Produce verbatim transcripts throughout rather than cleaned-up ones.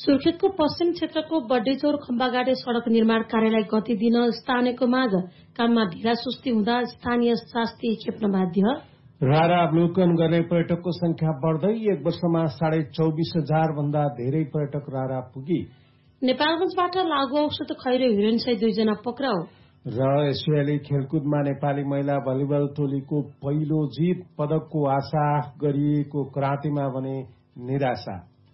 सुर्खेतको पश्चिम क्षेत्रको बड्डेचौर खम्बागाडे सड़क निर्माण कार्यलाई गति दिन स्थानीयको माग। काममा ढिला सुस्ती हुँदा स्थानीय शास्ति खेप्न बाध्य। रारा अवलोकन गर्ने पर्यटकको संख्या बढ्दै एक वर्षमा साढे चौबिस हजार भन्दा धेरै पर्यटक रारा पुगी। नेपालगंजबाट लागू औषध खैरो हिरोइन सहित दुईजना पक्राउ। र एसियाली खेलकुदमा नेपाली महिला भलिबल टोलीको पहिलो जित। पदकको आशा गरिएको करातेमा भने निराशा।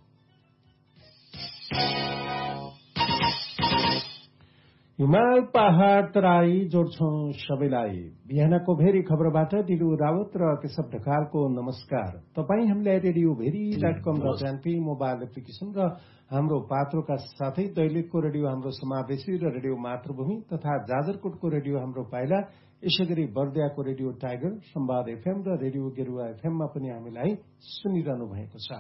हिमाल पहाड़ तराई जोड्छौं सबैलाई। बिहानको भेरी खबरबाट दिलु रावत र केशव ढकालको नमस्कार। तपाई हामीलाई रेडियो भेरी डट कम र जानपी मोबाइल एप्लिकेशन र हाम्रो पात्रोका साथै दैलेखको रेडियो हाम्रो समावेशी र रेडियो मातृभूमि तथा जाजरकोटको रेडियो हाम्रो पाइला, यसै गरी बर्दियाको रेडियो टाइगर, संवाद एफएम र रेडियो गेरुवा एफएममा पनि हामीलाई सुनिरहनु भएको छ।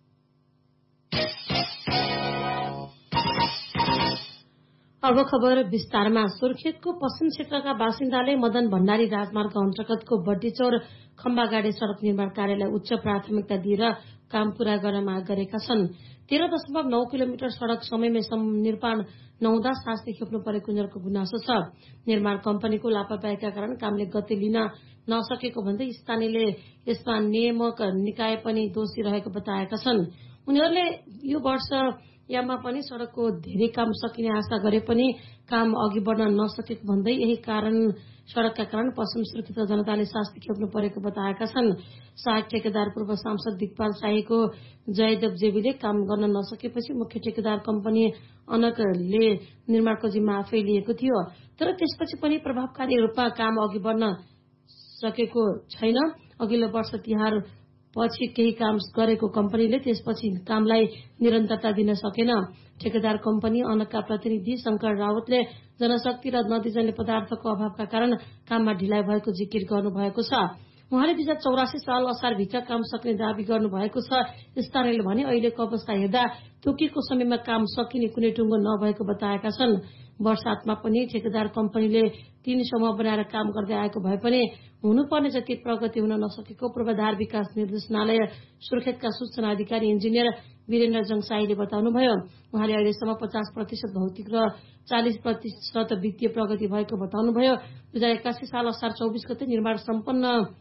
अब खबर विस्तारमा। सुर्खेतको पश्चिम क्षेत्रका बासिन्दाले मदन भण्डारी राजमार्ग अन्तर्गतको बड्डीचौर खम्बागाडे सड़क निर्माण कार्यलाई उच्च प्राथमिकता दिएर काम पूरा गर्न माग गरेका छन्। तेह्र दशमलव नौ किलोमिटर सड़क समयमै निर्माण नहुँदा शास्ति खेप्नु परेको उनीहरूको गुनासो छ। निर्माण कम्पनीको लापरवाहीका कारण कामले गति लिन नसकेको भन्दै स्थानीयले यसमा नियामक निकाय पनि दोषी रहेको बताएका छन्। उनीहरूले यो वर्ष याममा पनि सड़कको धेरै काम सकिने आशा गरे पनि काम अघि बढ्न नसकेको भन्दै यही कारण सड़कका कारण पश्चिम सुर्खेतका जनताले शास्ति खेप्नु परेको बताएका छन्। सहायक ठेकेदार पूर्व सांसद दिगपाल शाहीको जयदेव जेबीले काम गर्न नसकेपछि मुख्य ठेकेदार कम्पनी अनकले निर्माणको जिम्मा आफै लिएको थियो, तर त्यसपछि पनि प्रभावकारी रूपमा काम अघि बढ्न सकेको छैन। अघिल्लो वर्ष तिहार पछि केही काम गरेको कम्पनीले त्यसपछि कामलाई निरन्तरता दिन सकेन। ठेकेदार कम्पनी अनकका प्रतिनिधि शंकर रावतले जनशक्ति र नदीजन्य पदार्थको अभावका कारण काममा ढिलाइ भएको जिकिर गर्नुभएको छ। उहाँले दुई हजार चौरासी साल असारभित्र काम सक्ने दावी गर्नुभएको छ। स्थानीयले भने अहिलेको अवस्था हेर्दा तोकिएको समयमा काम सकिने कुनै टुङ्गो नभएको बताएका छन्। वर्षातमा पनि ठेकेदार कम्पनीले तीन समूह बनाएर काम गर्दै आएको भए पनि हुनुपर्ने जति प्रगति हुन नसकेको पूर्वाधार विकास निर्देशनालय सुर्खेतका सूचना अधिकारी इन्जिनियर वीरेन्द्र जङसाईले बताउनुभयो। उहाँले अहिलेसम्म पचास प्रतिशत भौतिक र चालिस प्रतिशत वित्तीय प्रगति भएको बताउनुभयो। दुई हजार एक्कासी साल असार चौबिस गते निर्माण सम्पन्न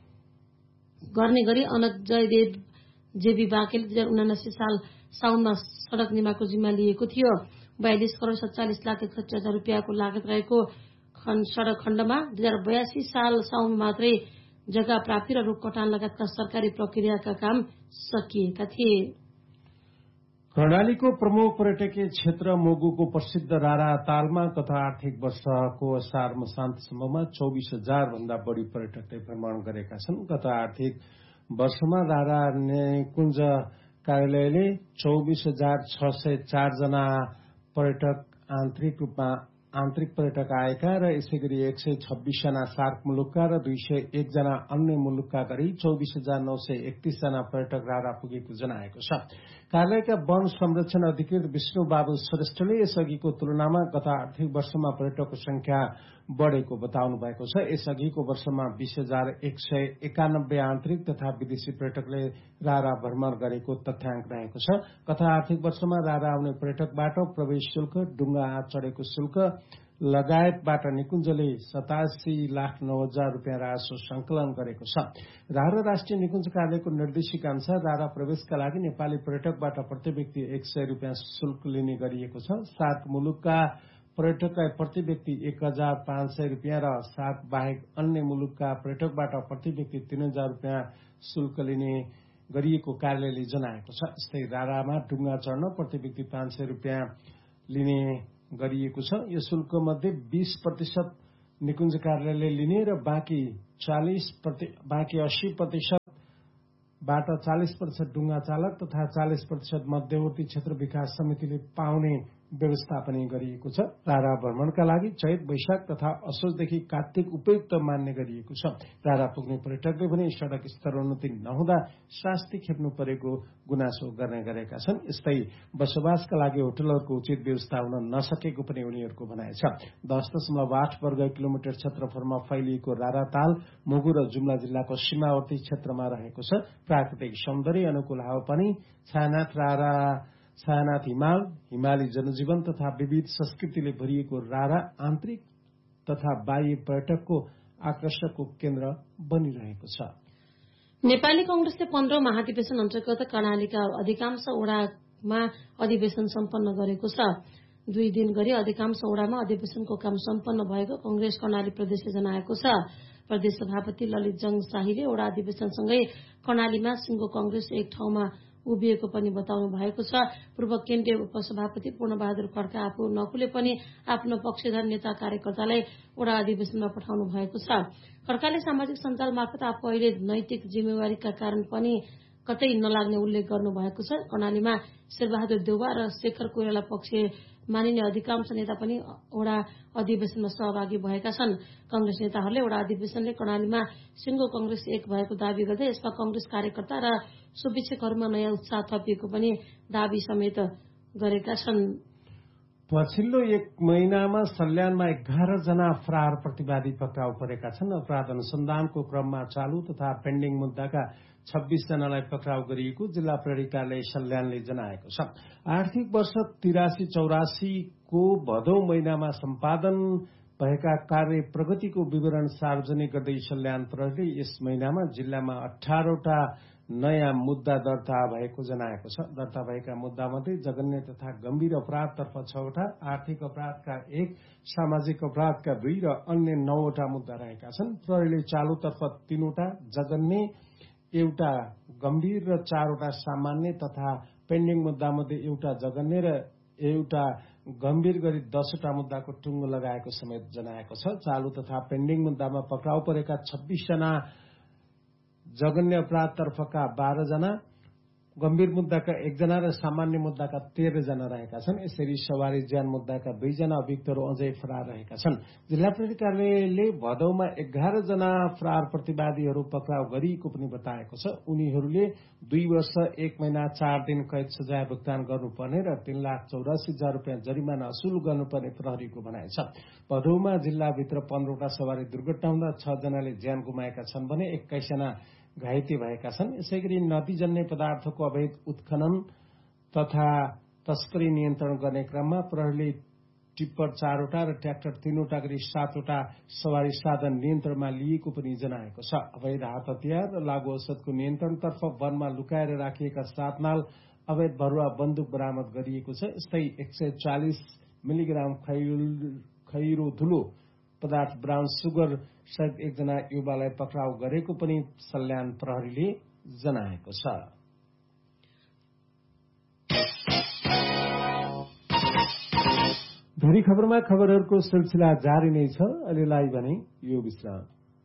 गर्ने गरी अनक जयदेव जेबी बाँकेले दुई हजार उनासी साल साउनमा सड़क निर्माणको जिम्मा लिएको थियो। बयालिस करोड़ सत्तालिस लाख एकसठी हजार रुपियाँको लागत रहेको सड़क खण्डमा दुई हजार बयासी साल साउनमा मात्रै जग्गा प्राप्ति र रूख कटान लगायतका सरकारी प्रक्रियाका काम सकिएका थिए। कर्णालीको प्रमुख पर्यटकीय क्षेत्र मोगुको प्रसिद्ध रारा तालमा गत आर्थिक वर्षको असार मसान्तसम्ममा चौबिस हजार भन्दा बढ़ी पर्यटकले भ्रमण गरेका छन्। गत आर्थिक वर्षमा रारा निकुञ्ज कार्यालयले चौबिस हजार छ सय चार जना पर्यटक आन्तरिक रूपमा आन्तरिक पर्यटक आएका र यसै गरी एक सय छब्बीस जना सार्क मुलुकका र दुई सय एक जना अन्य मुलुकका गरी चौबिस हजार नौ सय एकतीस जना पर्यटक रारा पुगेको जनाएको छ। कार्यालयका वन संरक्षण अधिकृत विष्णु बाबु श्रेष्ठले यसअघिको तुलनामा गत आर्थिक वर्षमा पर्यटकको संख्या बढ़ेको बताउनु भएको छ। यसअघिको वर्षमा बीस हजार एक सय एकानब्बे आन्तरिक तथा विदेशी पर्यटकले रारा भ्रमण गरेको तथ्याङ्क रहेको छ। गत आर्थिक वर्षमा रारा आउने पर्यटकबाट प्रवेश शुल्क, डुङ्गा चढेको शुल्क लगायतबाट निकुञ्जले सतासी लाख नौ हजार रुपियाँ राजस्व संकलन गरेको छ। रारा राष्ट्रिय निकुञ्ज कार्यालयको निर्देशिका अनुसार रारा प्रवेशका लागि नेपाली पर्यटकबाट प्रति व्यक्ति एक सय रुपियाँ शुल्क लिने गरिएको छ। सार्क मुलुकका पर्यटकलाई प्रति व्यक्ति एक हजार पाँच सय रुपियाँ र सार्क बाहेक अन्य मुलुकका पर्यटकबाट प्रति व्यक्ति तीन हजार रुपियाँ शुल्क लिने गरिएको कार्यालयले जनाएको छ। यस्तै रारामा डुङ्गा चढ्न प्रति व्यक्ति पाँच सय रुपियाँ लिने गरिएको छ। यो शुल्क मध्ये बीस प्रतिशत निकुञ्ज कार्यालयले लिने र बाँकी चालिस बाँकी अस्सी प्रतिशतबाट चालिस प्रतिशत डुङ्गा चालक तथा चालिस प्रतिशत मध्यवर्ती क्षेत्र विकास समितिले पाउने व्यवस्था पनि गरिएको छ। रारा भ्रमणका लागि चैत वैशाख तथा असोजदेखि कार्तिक उपयुक्त मान्ने गरिएको छ। रारा पुग्ने पर्यटकले भने सड़क स्तरोन्नति नहुँदा शास्ति खेप्नु परेको गुनासो गर्ने गरेका छन्। यस्तै बसोबासका लागि होटलहरूको उचित व्यवस्था हुन नसकेको पनि उनीहरूको भनाइ छ। दस दशमलव आठ वर्ग किलोमिटर क्षेत्रफलमा फैलिएको रारा ताल मुगु र जुम्ला जिल्लाको सीमावर्ती क्षेत्रमा रहेको छ। प्राकृतिक सौन्दर्य, अनुकूल हावापानी, छायानाथ रारा छायानाथ हिमाल, हिमाली जनजीवन तथा विविध संस्कृतिले भरिएको रारा आन्तरिक तथा बाह्य पर्यटकको आकर्षकको केन्द्र बनिरहेको छ। नेपाली कंग्रेसले पन्ध्रौं महाधिवेशन अन्तर्गत कर्णालीका अधिकांश ओडामा अधिवेशन सम्पन्न गरेको छ। दुई दिन गरी अधिकांश ओडामा अधिवेशनको काम सम्पन्न भएको कंग्रेस कर्णाली प्रदेशले जनाएको छ। प्रदेश सभापति ललित जंग शाहीले ओडा अधिवेशनसँगै कर्णालीमा सिंगो कंग्रेस एक ठाउँमा उभिएको पनि बताउनु भएको छ। पूर्व केन्द्रीय उपसभापति पूर्णबहादुर खड्का आफू नकुले पनि आफ्नो पक्षधर नेता कार्यकर्तालाई ओडा अधिवेशनमा पठाउनु भएको छ। खड्काले सामाजिक सञ्जाल मार्फत आफू अहिले नैतिक जिम्मेवारीका कारण पनि कतै नलाग्ने उल्लेख गर्नु भएको छ। कर्णालीमा शेरबहादुर देउवा र शेखर कोइराला पक्ष मानिने अधिकांश नेता पनि ओडा अधिवेशनमा सहभागी भएका छन्। कंग्रेस नेताहरूले ओडा अधिवेशनले कर्णालीमा सिंगो कंग्रेस एक भएको दावी गर्दै यसमा कंग्रेस कार्यकर्ता र शुभेच्छकहरूमा नयाँ उत्साह थपिएको पनि दावी समेत गरेका छन्। पछिल्लो एक महिनामा सल्यानमा एघार जना फरार प्रतिवादी पक्राउ परेका छन्। अपराध अनुसन्धानको क्रममा चालु तथा पेन्डिङ मुद्दाका छब्बीस जनालाई पक्राउ गरिएको जिल्ला प्रहरी कार्यालय सल्यानले जनाएको छ। आर्थिक वर्ष तिरासी चौरासी को भदौ महिनामा सम्पादन भएका कार्य प्रगतिको विवरण सार्वजनिक गर्दै सल्यान प्रहरीले यस महिनामा जिल्लामा अठारवटा नयाँ मुद्दा दर्ता भएको जनाएको छ। दर्ता भएका मुद्दामध्ये जघन्य तथा गम्भीर अपराधतर्फ छवटा, आर्थिक अपराधका एक, सामाजिक अपराधका दुई र अन्य नौवटा मुद्दा रहेका छन्। प्रहरीले चालुतर्फ तीनवटा, जघन्य एउटा, गम्भीर र चारवटा सामान्य तथा पेन्डिङ मुद्दामध्ये एउटा जघन्य र एउटा गम्भीर गरी दसवटा मुद्दाको टुङ्गो लगाएको समेत जनाएको छ। चालु तथा पेन्डिङ मुद्दामा पक्राउ परेका छब्बीस जना, जघन्य अपराधतर्फका बाह्र जना, गम्भीर मुद्दाका एकजना र सामान्य मुद्दाका तेह्र जना रहेका छन्। यसरी सवारी ज्यान मुद्दाका दुईजना अभियुक्तहरू अझै फरार रहेका छन्। जिल्ला प्रहरी कार्यालयले भदौमा एघार जना फरार प्रतिवादीहरू पक्राउ गरिएको पनि बताएको छ। उनीहरूले दुई वर्ष एक महिना चार दिन कैद सजाय भुक्तान गर्नुपर्ने र तीन लाख चौरासी हजार रूपियाँ जरिमाना असुल गर्नुपर्ने प्रहरीको भनाइ छ। भदौमा जिल्लाभित्र पन्ध्रवटा सवारी दुर्घटना हुँदा छ जनाले ज्यान गुमाएका छन् भने एक्काइसजना घाइते भएका छन्। यसै गरी नदीजन्य पदार्थको अवैध उत्खनन तथा तस्करी नियन्त्रण गर्ने क्रममा प्रहरीले टिप्पर चारवटा र ट्र्याक्टर तीनवटा गरी सातवटा सवारी साधन नियन्त्रणमा लिएको पनि जनाएको छ। अवैध हात हतियार र लागू औषधको नियन्त्रणतर्फ वनमा लुकाएर राखिएका सात नाल अवैध भरुवा बन्दुक बरामद गरिएको छ। यस्तै एक सय चालिस मिलिग्राम खैरो धुलो पदार्थ ब्राउन सुगर सहित एकजना युवालाई पक्राउ गरेको पनि सल्यान प्रहरीले जनाएको छ। धेरै खबरमा खबरहरूको सिलसिला जारी नै छ। अहिलेलाई भने यो विश्राम।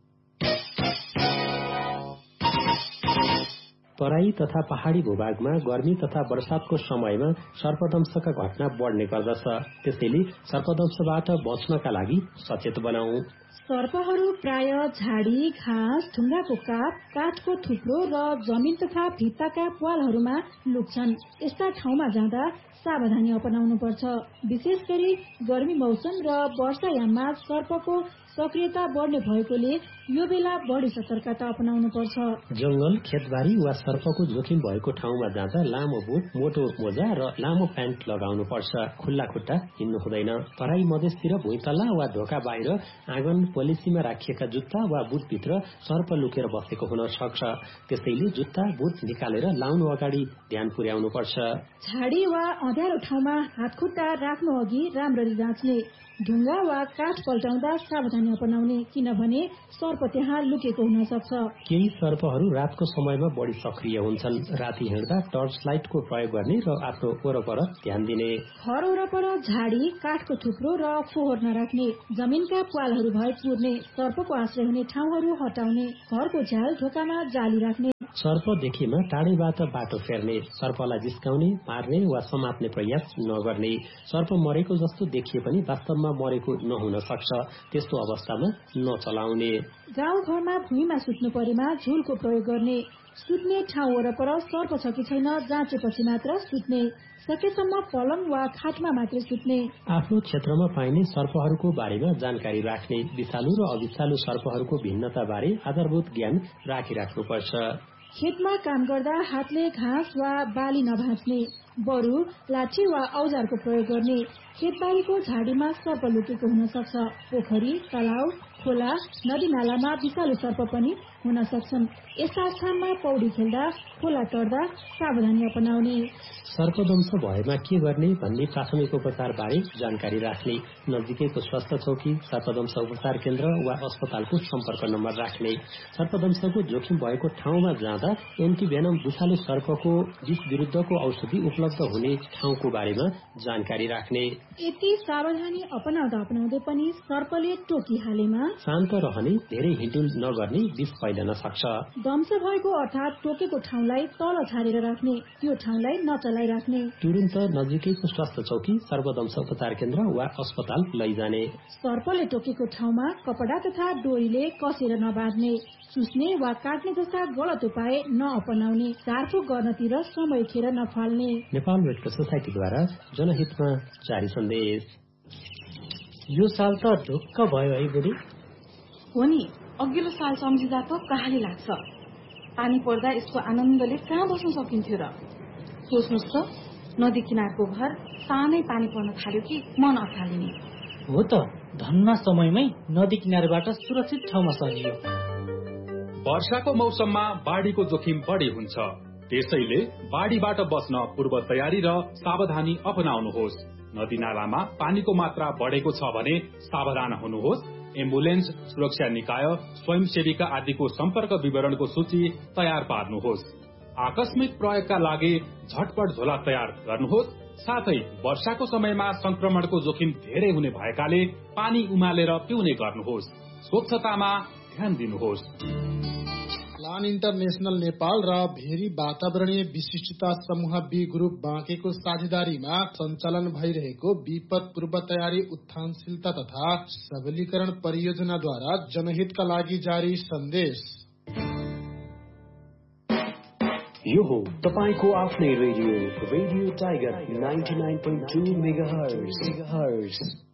तराई तथा पहाड़ी भूभागमा गर्मी तथा वर्षातको समयमा सर्पदंशका घटना बढ्ने गर्दछ। त्यसैले सर्पदंशबाट बच्नका लागि सचेत बनाऊ। सर्पहरू प्राय झाडी, घाँस, ढुङ्गाको काप, काठको थुप्रो र जमिन तथा भित्ताका प्वालहरूमा लुक्छन्। यस्ता ठाउँमा जाँदा सावधानी अपनाउनु पर्छ। विशेष गरी गर्मी मौसम र वर्षायाममा सर्पको सक्रियता बढ्ने भएकोले यो बेला बढी सतर्कता अपनाउनु पर्छ। जंगल, खेतबारी वा सर्पको जोखिम भएको ठाउँमा जाँदा लामो बुट, मोटो मोजा र लामो प्यान्ट लगाउनु पर्छ। खुल्ला खुट्टा हिँड्नु हुँदैन। तराई मधेसतिर भुइँतल्ला वा ढोका बाहिर आँगन पोलिसीमा राखिएका जुत्ता वा बुटभित्र सर्प लुकेर बसेको हुन सक्छ। त्यसैले जुत्ता बुट निकालेर लाउनु अगाडि ध्यान पुर्याउनु पर्छ। झाडी वा अँध्यारो ठाउँमा हातखुट्टा राख्नु अघि राम्ररी जाँच्ने। ढुङ्गा वा काठ पल्टाउँदा सावधानी अपनाउने, किनभने सर्प त्यहाँ लुकेको हुन सक्छ। केही सर्पहरू रातको समयमा बढी सक्रिय हुन्छन्। राति हिँड्दा टर्च लाइटको प्रयोग गर्ने र आफ्नो वरपर ध्यान दिने। घर वरपर झाडी, काठको थुप्रो र फोहोर नराख्ने। जमिनका प्वालहरू भए पुर्ने। सर्पको आश्रय हुने ठाउँहरू हटाउने। घरको झ्याल ढोकामा जाली राख्ने। सर्प देखेमा टाढैबाट बाटो फेर्ने। सर्पलाई जिस्काउने, मार्ने वा समात्ने प्रयास नगर्ने। सर्प मरेको जस्तो देखिए पनि वास्तवमा मरेको नहुन सक्छ। त्यस्तो अवस्थामा नचलाउने। गाउँ घरमा भुइँमा सुत्नु परेमा झुलको प्रयोग गर्ने। सुत्ने ठाउँ वरपर सर्प छ कि छैन जाँचेपछि मात्र सुत्ने। सकेसम्म पलङ वा खाटमा मात्रै सुत्ने। आफ्नो क्षेत्रमा पाइने सर्पहरूको बारेमा जानकारी राख्ने। विषालु र अविषालु सर्पहरूको भिन्नता बारे आधारभूत ज्ञान राखिराख्नुपर्छ। खेतमा काम गर्दा हातले घाँस वा बाली नभाँच्ने। बरु लाठी वा औजारको प्रयोग गर्ने। खेतबारीको झाडीमा सर्प लुकेको हुन सक्छ। पोखरी, तलाउ, खोला, नदी नालामा विषालु सर्प पनि हुन सक्छन्। यस्ता स्थानमा पौडी खेल्दा, खोला टर्दा सावधानी अपनाउने। सर्पदंश भएमा के गर्ने भन्ने प्राथमिक उपचार बारे जानकारी राख्ने। नजिकैको स्वास्थ्य चौकी, सर्पदंश उपचार केन्द्र वा अस्पतालको सम्पर्क नम्बर राख्ने। सर्पदंशको जोखिम भएको ठाउँमा जाँदा एन्टिभेनम विषालु सर्पको विष विरुद्धको औषधि उपलब्ध हुने ठाउँको बारेमा जानकारी राख्ने। यति सावधानी अपनाउँदा अपनाउँदै पनि सर्पले टोकिहालेमा शान्त रहने, धेरै हिँडुल नगर्ने, विष फैलन सक्छ। दंश भएको अर्थात टोकेको ठाउँलाई तल छाडेर राख्ने, त्यो ठाउँलाई नचलाई राख्ने। तुरुन्त नजिकैको स्वास्थ्य चौकी, सर्पदंश उपचार केन्द्र वा अस्पताल लैजाने। सर्पले टोकेको ठाउँमा कपडा तथा डोरीले कसेर नबाँध्ने। चुस्ने वा काट्ने जस्ता गलत उपाय नअपनाउने। झारफुक गर्नतिर समय खेर नफाल्ने। नेपाल रेड क्रस सोसाइटीद्वारा जनहितमा जारी सन्देश। यो साल त ढुक्क भयो है बुढी। हो नि, अघिल्लो साल सम्झिँदा त कहाली लाग्छ। पानी पर्दा यसको आनन्दले कहाँ बस्न सकिन्थ्यो र। सोच्नुहोस् त, नदी किनारको घर सानै पानी पर्न थाल्यो कि मन अठालिने। हो त, धन्न समयमै नदी किनारबाट सुरक्षित ठाउँमा सरियो। वर्षाको मौसममा बाढीको जोखिम बढी हुन्छ, त्यसैले बाढीबाट बस्न पूर्व तयारी र सावधानी अपनाउनुहोस्। नदी नालामा पानीको मात्रा बढेको छ भने सावधान हुनुहोस्। एम्बुलेन्स, सुरक्षा निकाय, स्वयंसेविका आदिको सम्पर्क विवरणको सूची तयार पार्नुहोस्। आकस्मिक प्रयोगका लागि झटपट झोला तयार गर्नुहोस्। साथै वर्षाको समयमा संक्रमणको जोखिम धेरै हुने भएकाले पानी उमालेर पिउने गर्नुहोस्। स्वच्छतामा ध्यान दिनुहोस्। प्लान इन्टरनेशनल नेपाल र भेरी वातावरणीय विशिष्टता समूह बी ग्रुप बाँकेको साझेदारीमा सञ्चालन भइरहेको विपद पूर्व तयारी, उत्थानशीलता तथा सबलीकरण परियोजनाद्वारा जनहितका लागि जारी सन्देश। यो हो तपाईको आफ्नै radio radio tiger ninety nine point two megahertz.